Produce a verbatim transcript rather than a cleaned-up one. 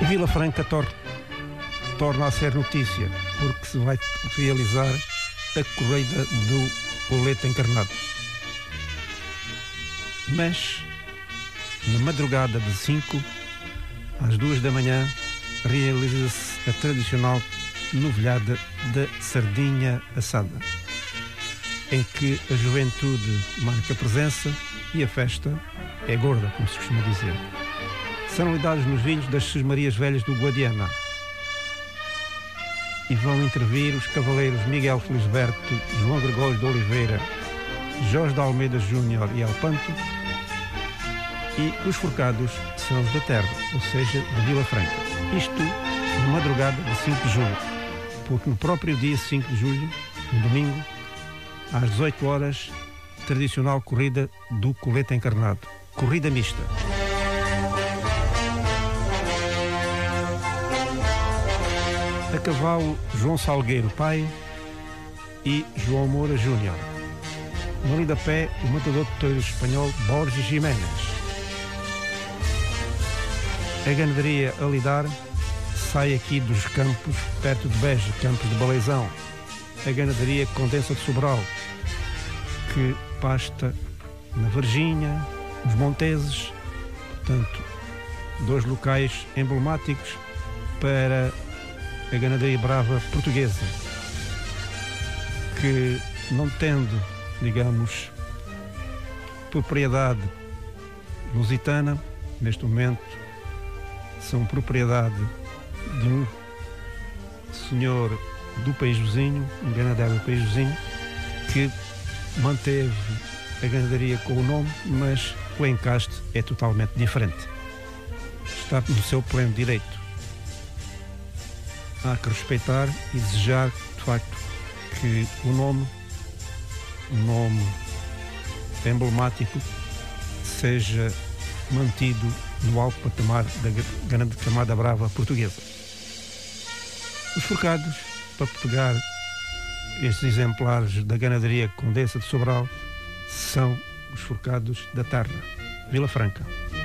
Vila Franca tor torna a ser notícia, porque se vai realizar a corrida do Colete Encarnado. Mas, na madrugada de cinco às duas da manhã, realiza-se a tradicional novilhada da sardinha assada, em que a juventude marca presença e a festa é gorda, como se costuma dizer. São lidados nos vinhos das Sesmarias Velhas do Guadiana e vão intervir os cavaleiros Miguel Felisberto, João Gregório de Oliveira, Jorge de Almeida Júnior e Alpanto, e os forcados são os da terra, ou seja, de Vila Franca. Isto na madrugada de cinco de julho, porque no próprio dia cinco de julho, no domingo, às dezoito horas, tradicional corrida do Colete Encarnado, corrida mista. A cavalo João Salgueiro pai e João Moura Júnior. No lida pé, o matador de touros espanhol Borges Jiménez. A ganaderia a lidar sai aqui dos campos, perto de Beja, campos de Baleizão. A ganaderia Condensa de Sobral, que pasta na Varginha, nos Monteses, portanto, dois locais emblemáticos para a ganaderia brava portuguesa, que não tendo, digamos, propriedade lusitana, neste momento são propriedade de um senhor do país vizinho, um ganadeiro do país vizinho, que manteve a ganaderia com o nome, mas o encaste é totalmente diferente. Está no seu pleno direito. Há que respeitar e desejar, de facto, que o nome, o nome emblemático, seja mantido no alto patamar da grande camada brava portuguesa. Os forcados, para pegar estes exemplares da ganaderia Condensa de Sobral, são os forcados da Terra, Vila Franca.